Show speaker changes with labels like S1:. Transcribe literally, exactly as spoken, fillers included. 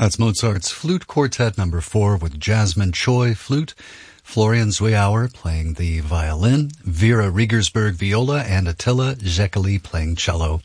S1: That's Mozart's Flute Quartet number four with Jasmine Choi, flute, Florian Zwiauer playing the violin, Vera Riegersberg viola, and Attila Zekeli playing cello.